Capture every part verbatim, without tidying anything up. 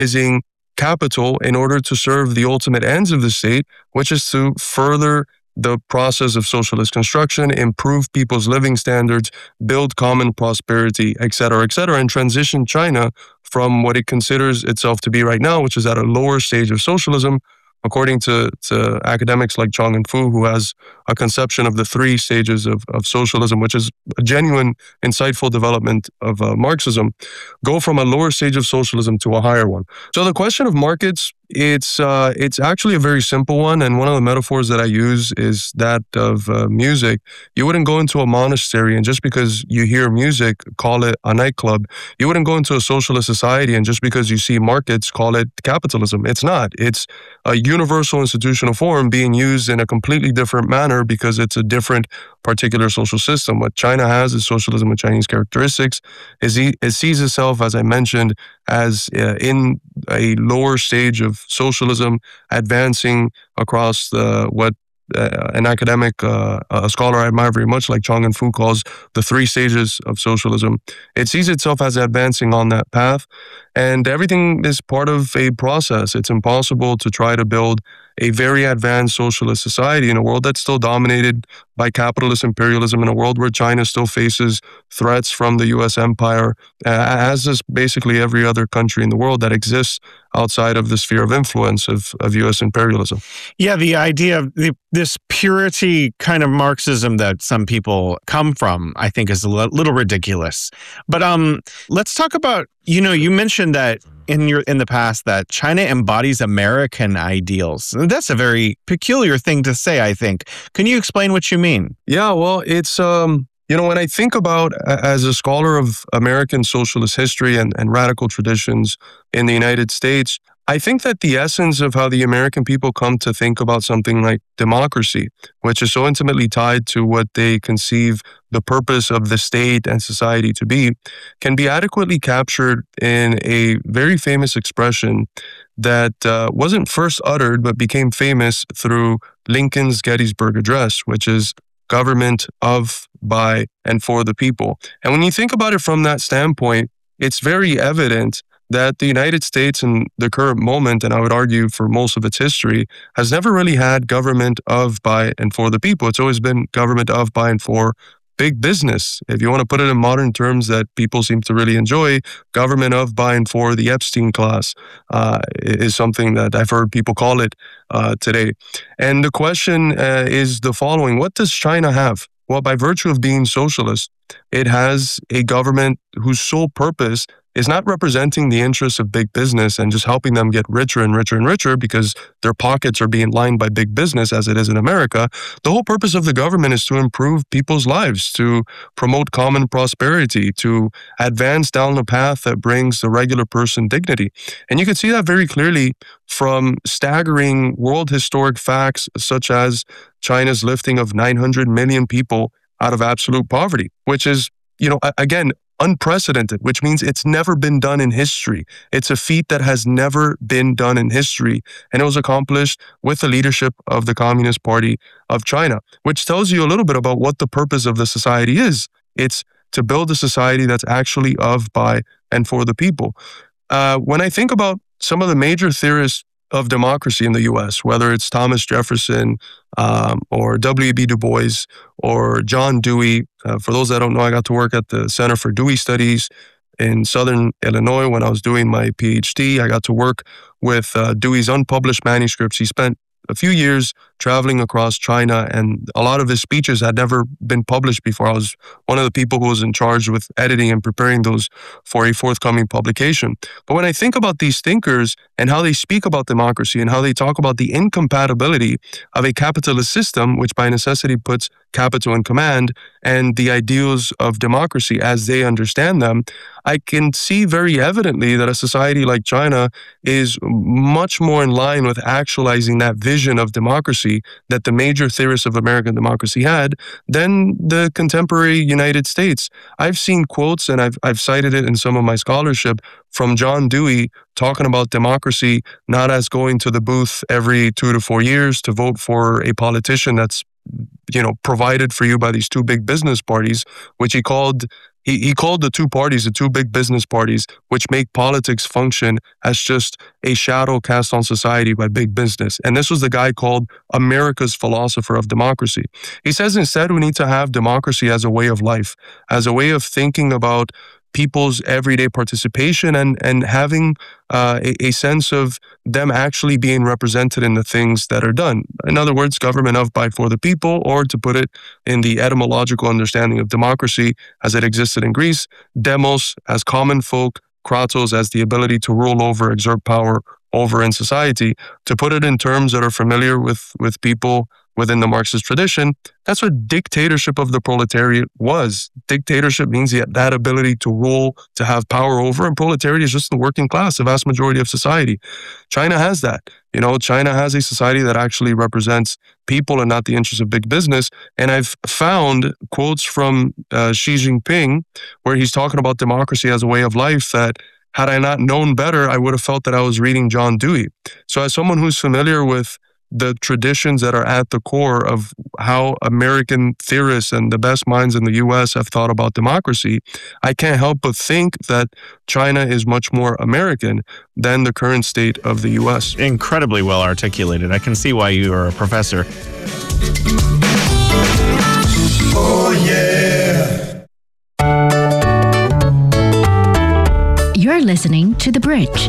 using capital in order to serve the ultimate ends of the state, which is to further the process of socialist construction, improve people's living standards, build common prosperity, et cetera, et cetera, and transition China from what it considers itself to be right now, which is at a lower stage of socialism, according to, to academics like Chong and Fu, who has a conception of the three stages of, of socialism, which is a genuine, insightful development of uh, Marxism, go from a lower stage of socialism to a higher one. So the question of markets, it's uh, it's actually a very simple one, and one of the metaphors that I use is that of uh, music. You wouldn't go into a monastery and just because you hear music, call it a nightclub. You wouldn't go into a socialist society and just because you see markets, call it capitalism. It's not. It's a universal institutional form being used in a completely different manner because it's a different particular social system. What China has is socialism with Chinese characteristics. It sees itself, as I mentioned, as uh, in a lower stage of socialism, advancing across the, what uh, an academic, uh, a scholar I admire very much, like Chong and Fu, calls the three stages of socialism. It sees itself as advancing on that path, and everything is part of a process. It's impossible to try to build a very advanced socialist society in a world that's still dominated by capitalist imperialism, in a world where China still faces threats from the U S empire, uh, as does basically every other country in the world that exists outside of the sphere of influence of, of U S imperialism. Yeah, the idea of the, this purity kind of Marxism that some people come from, I think, is a little ridiculous. But um, let's talk about, you know, you mentioned that in your in the past that China embodies American ideals. And that's a very peculiar thing to say, I think. Can you explain what you mean? Yeah, well, it's, um, you know, when I think about, as a scholar of American socialist history and, and radical traditions in the United States, I think that the essence of how the American people come to think about something like democracy, which is so intimately tied to what they conceive the purpose of the state and society to be, can be adequately captured in a very famous expression that uh, wasn't first uttered, but became famous through Lincoln's Gettysburg Address, which is government of, by, and for the people. And when you think about it from that standpoint, it's very evident that the United States in the current moment, and I would argue for most of its history, has never really had government of, by, and for the people. It's always been government of, by, and for big business. If you want to put it in modern terms that people seem to really enjoy, government of, by, and for the Epstein class uh, is something that I've heard people call it uh, today. And the question uh, is the following: what does China have? Well, by virtue of being socialist, it has a government whose sole purpose is not representing the interests of big business and just helping them get richer and richer and richer because their pockets are being lined by big business, as it is in America. The whole purpose of the government is to improve people's lives, to promote common prosperity, to advance down a path that brings the regular person dignity. And you can see that very clearly from staggering world historic facts such as China's lifting of nine hundred million people out of absolute poverty, which is, you know, again, unprecedented, which means it's never been done in history. It's a feat that has never been done in history. And it was accomplished with the leadership of the Communist Party of China, which tells you a little bit about what the purpose of the society is. It's to build a society that's actually of, by, and for the people. Uh, when I think about some of the major theorists of democracy in the U S, whether it's Thomas Jefferson um, or W E B Du Bois or John Dewey. Uh, for those that don't know, I got to work at the Center for Dewey Studies in Southern Illinois when I was doing my PhD. I got to work with uh, Dewey's unpublished manuscripts. He spent a few years traveling across China, and a lot of his speeches had never been published before. I was one of the people who was in charge with editing and preparing those for a forthcoming publication. But when I think about these thinkers and how they speak about democracy and how they talk about the incompatibility of a capitalist system, which by necessity puts capital in command, and the ideals of democracy as they understand them, I can see very evidently that a society like China is much more in line with actualizing that vision of democracy that the major theorists of American democracy had than the contemporary United States. I've seen quotes, and I've I've cited it in some of my scholarship, from John Dewey talking about democracy not as going to the booth every two to four years to vote for a politician that's, you know, provided for you by these two big business parties, which he called He, he called the two parties, the two big business parties, which make politics function as just a shadow cast on society by big business. And this was the guy called America's philosopher of democracy. He says instead we need to have democracy as a way of life, as a way of thinking about people's everyday participation and and having uh, a, a sense of them actually being represented in the things that are done. In other words, government of, by, for the people, or to put it in the etymological understanding of democracy as it existed in Greece, demos as common folk, kratos as the ability to rule over, exert power over in society. To put it in terms that are familiar with, with people within the Marxist tradition, that's what dictatorship of the proletariat was. Dictatorship means that, that ability to rule, to have power over, and proletariat is just the working class, the vast majority of society. China has that. You know, China has a society that actually represents people and not the interests of big business. And I've found quotes from uh, Xi Jinping where he's talking about democracy as a way of life that had I not known better, I would have felt that I was reading John Dewey. So as someone who's familiar with the traditions that are at the core of how American theorists and the best minds in the U S have thought about democracy, I can't help but think that China is much more American than the current state of the U S. Incredibly well articulated. I can see why you are a professor. Oh, yeah. You're listening to The Bridge.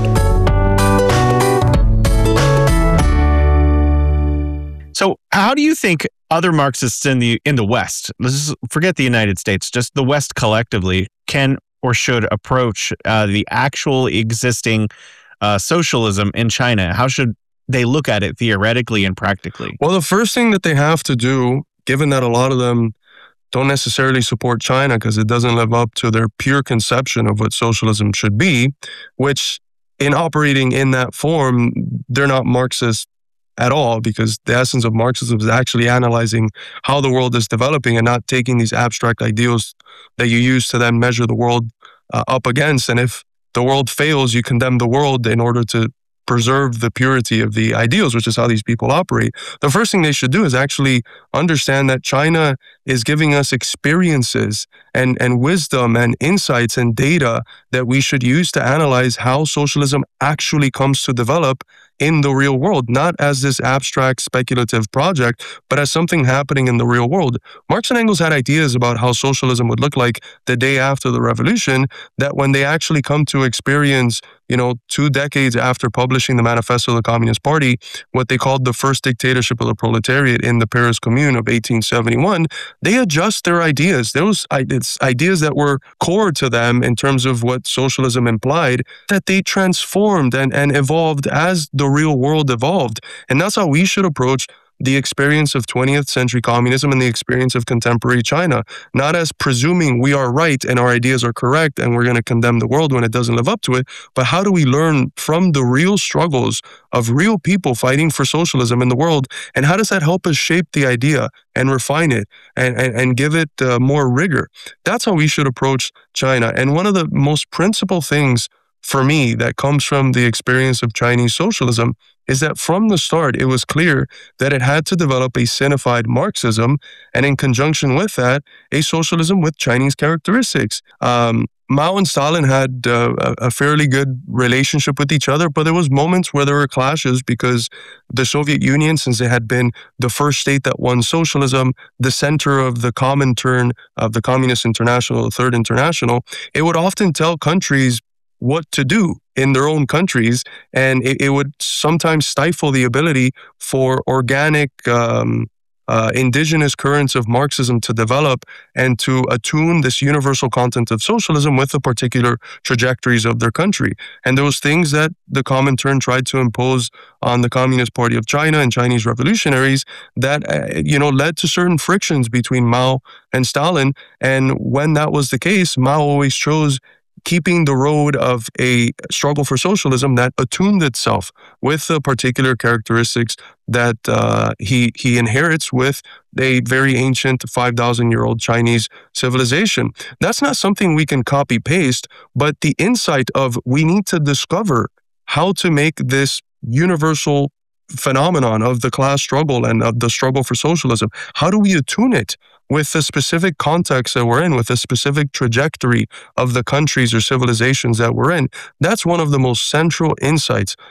So how do you think other Marxists in the in the West, let's just forget the United States, just the West collectively, can or should approach uh, the actual existing uh, socialism in China? How should they look at it theoretically and practically? Well, the first thing that they have to do, given that a lot of them don't necessarily support China because it doesn't live up to their pure conception of what socialism should be, which in operating in that form, they're not Marxist at all, because the essence of Marxism is actually analyzing how the world is developing and not taking these abstract ideals that you use to then measure the world uh, up against. And if the world fails, you condemn the world in order to preserve the purity of the ideals, which is how these people operate. The first thing they should do is actually understand that China is giving us experiences and, and wisdom and insights and data that we should use to analyze how socialism actually comes to develop in the real world, not as this abstract speculative project, but as something happening in the real world. Marx and Engels had ideas about how socialism would look like the day after the revolution, that when they actually come to experience, you know, two decades after publishing the Manifesto of the Communist Party, what they called the first dictatorship of the proletariat in the Paris Commune of eighteen seventy-one, they adjust their ideas. Those it's ideas that were core to them in terms of what socialism implied, that they transformed and, and evolved as the real world evolved. And that's how we should approach the experience of twentieth century communism and the experience of contemporary China, not as presuming we are right and our ideas are correct and we're going to condemn the world when it doesn't live up to it, but how do we learn from the real struggles of real people fighting for socialism in the world, and how does that help us shape the idea and refine it and, and, and give it uh, more rigor? That's how we should approach China. And one of the most principal things for me that comes from the experience of Chinese socialism is that from the start, it was clear that it had to develop a sinified Marxism, and in conjunction with that, a socialism with Chinese characteristics. Um, Mao and Stalin had uh, a fairly good relationship with each other, but there was moments where there were clashes because the Soviet Union, since it had been the first state that won socialism, the center of the Comintern of the Communist International, the Third International, it would often tell countries what to do in their own countries, and it, it would sometimes stifle the ability for organic um, uh, indigenous currents of Marxism to develop and to attune this universal content of socialism with the particular trajectories of their country. And those things that the Comintern tried to impose on the Communist Party of China and Chinese revolutionaries that, uh, you know, led to certain frictions between Mao and Stalin. And when that was the case, Mao always chose keeping the road of a struggle for socialism that attuned itself with the particular characteristics that uh, he he inherits with a very ancient five thousand year old Chinese civilization. That's not something we can copy paste, but the insight of we need to discover how to make this universal phenomenon of the class struggle and of the struggle for socialism, how do we attune it with the specific context that we're in, with the specific trajectory of the countries or civilizations that we're in. That's one of the most central insights